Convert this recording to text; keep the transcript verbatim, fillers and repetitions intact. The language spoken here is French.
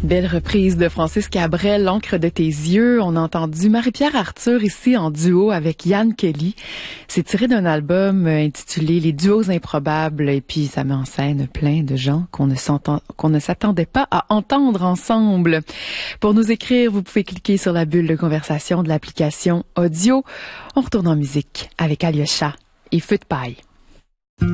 Belle reprise de Francis Cabrel, L'encre de tes yeux. On a entendu Marie-Pierre Arthur ici en duo avec Yann Kelly. C'est tiré d'un album intitulé Les duos improbables et puis ça met en scène plein de gens qu'on ne s'entend, qu'on ne s'attendait pas à entendre ensemble. Pour nous écrire, vous pouvez cliquer sur la bulle de conversation de l'application audio. On retourne en musique avec Alyosha et Feu de paille.